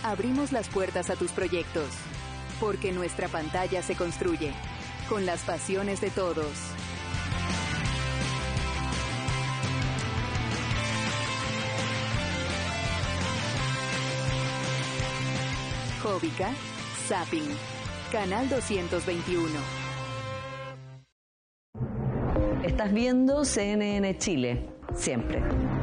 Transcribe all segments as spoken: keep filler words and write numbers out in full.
abrimos las puertas a tus proyectos, porque nuestra pantalla se construye con las pasiones de todos. Jóvica, Zapping, Canal doscientos veintiuno. Estás viendo C N N Chile, siempre.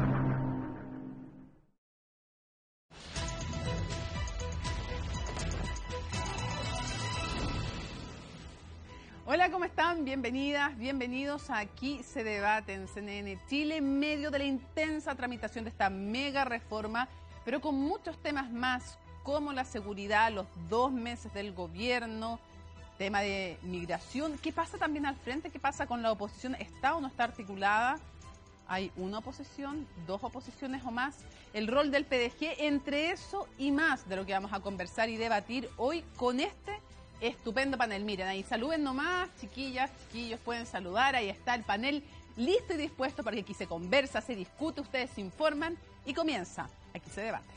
Hola, ¿cómo están? Bienvenidas, bienvenidos a Aquí se debate en C N N Chile, en medio de la intensa tramitación de esta mega reforma, pero con muchos temas más, como la seguridad, los dos meses del gobierno, tema de migración. ¿Qué pasa también al frente? ¿Qué pasa con la oposición? ¿Está o no está articulada? ¿Hay una oposición, dos oposiciones o más? El rol del P D G, entre eso y más de lo que vamos a conversar y debatir hoy con este estupendo panel. Miren, ahí saluden nomás, chiquillas, chiquillos, pueden saludar. Ahí está el panel listo y dispuesto para que aquí se conversa, se discute, ustedes se informan y comienza Aquí se debate.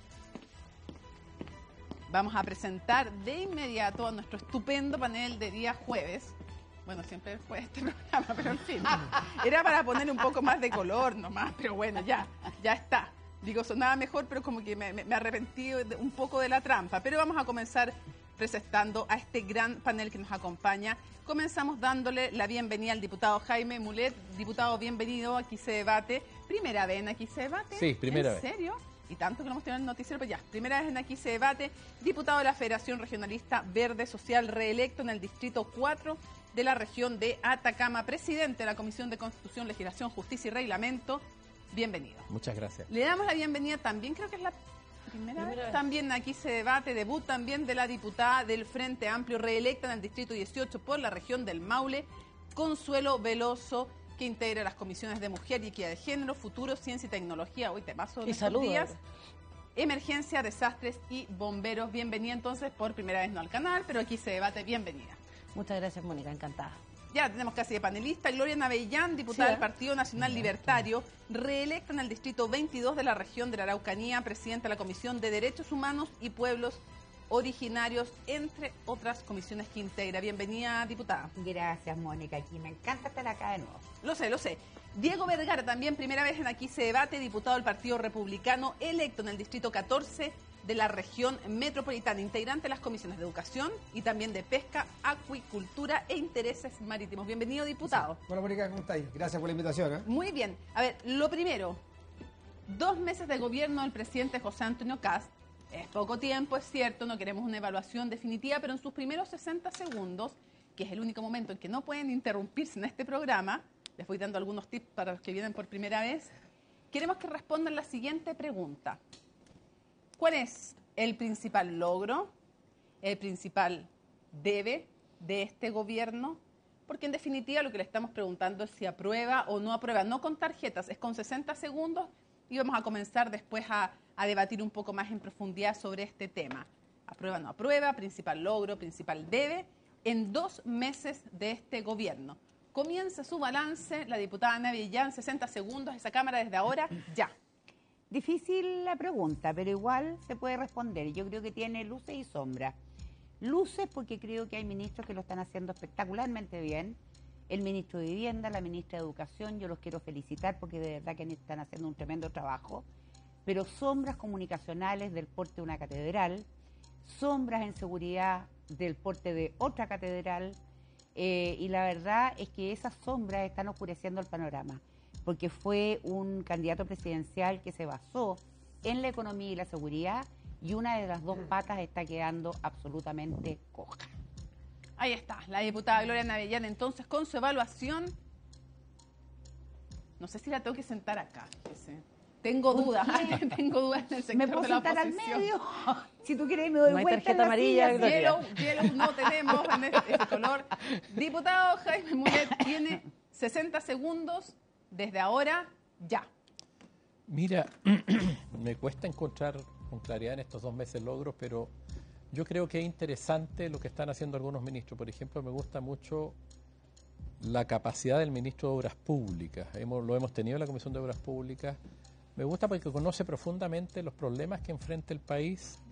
Vamos a presentar de inmediato a nuestro estupendo panel de día jueves. Bueno, siempre fue este programa, pero en fin. Era para poner un poco más de color nomás, pero bueno, ya, ya está. Digo, sonaba mejor, pero como que me, me, me arrepentí de, un poco de la trampa. Pero vamos a comenzar presentando a este gran panel que nos acompaña. Comenzamos dándole la bienvenida al diputado Jaime Mulet. Diputado, bienvenido, Aquí se debate. ¿Primera vez en Aquí se debate? Sí, primera vez. ¿En serio? Y tanto que lo hemos tenido en el noticiero, pues ya, primera vez en Aquí se debate, diputado de la Federación Regionalista Verde Social, reelecto en el Distrito cuatro de la región de Atacama, presidente de la Comisión de Constitución, Legislación, Justicia y Reglamento. Bienvenido. Muchas gracias. Le damos la bienvenida también, creo que es la primera, primera vez, vez, también Aquí se debate, debut también de la diputada del Frente Amplio, reelecta en el Distrito dieciocho por la región del Maule, Consuelo Veloso, que integra las comisiones de Mujer y Equidad de Género, Futuro, Ciencia y Tecnología, hoy te paso y salud, días, Emergencia, Desastres y Bomberos. Bienvenida entonces por primera vez no al canal, pero Aquí se debate, bienvenida. Muchas gracias, Mónica, encantada. Ya la tenemos casi de panelista. Gloria Navellán, diputada sí, ¿eh? del Partido Nacional Libertario, reelecta en el Distrito veintidós de la región de la Araucanía, presidenta de la Comisión de Derechos Humanos y Pueblos Originarios, entre otras comisiones que integra. Bienvenida, diputada. Gracias, Mónica. Aquí me encanta estar acá de nuevo. Lo sé, lo sé. Diego Vergara, también primera vez en Aquí se debate, diputado del Partido Republicano, electo en el Distrito catorce de la región metropolitana, integrante de las comisiones de Educación y también de Pesca, Acuicultura e Intereses Marítimos. Bienvenido, diputado. Sí. Hola, Mónica, ¿cómo estáis? Gracias por la invitación. ¿eh? Muy bien. A ver, lo primero, dos meses de gobierno del presidente José Antonio Kast. Es poco tiempo, es cierto, no queremos una evaluación definitiva, pero en sus primeros sesenta segundos, que es el único momento en que no pueden interrumpirse en este programa, les voy dando algunos tips para los que vienen por primera vez, queremos que respondan la siguiente pregunta. ¿Cuál es el principal logro, el principal debe de este gobierno? Porque en definitiva lo que le estamos preguntando es si aprueba o no aprueba, no con tarjetas, es con sesenta segundos y vamos a comenzar después a, a debatir un poco más en profundidad sobre este tema. Aprueba o no aprueba, principal logro, principal debe, en dos meses de este gobierno. Comienza su balance la diputada Navellán, sesenta segundos, esa cámara desde ahora, ya. Difícil la pregunta, pero igual se puede responder. Yo creo que tiene luces y sombras. Luces porque creo que hay ministros que lo están haciendo espectacularmente bien. El ministro de Vivienda, la ministra de Educación, yo los quiero felicitar porque de verdad que están haciendo un tremendo trabajo. Pero sombras comunicacionales del porte de una catedral, sombras en seguridad del porte de otra catedral, eh, y la verdad es que esas sombras están oscureciendo el panorama, porque fue un candidato presidencial que se basó en la economía y la seguridad, y una de las dos patas está quedando absolutamente coja. Ahí está, la diputada Gloria Navellán, entonces, con su evaluación, no sé si la tengo que sentar acá, fíjese. Tengo dudas, tengo dudas en el sector ¿Me puedo de la sentar oposición. al medio? Si tú quieres me doy no hay vuelta tarjeta amarilla, silla, Yellow, yellow no tenemos en este, este color. Diputado Jaime Mulet tiene sesenta segundos desde ahora, ya. Mira, me cuesta encontrar con claridad en estos dos meses logros, pero yo creo que es interesante lo que están haciendo algunos ministros. Por ejemplo, me gusta mucho la capacidad del ministro de Obras Públicas. Hemos, lo hemos tenido en la Comisión de Obras Públicas. Me gusta porque conoce profundamente los problemas que enfrenta el país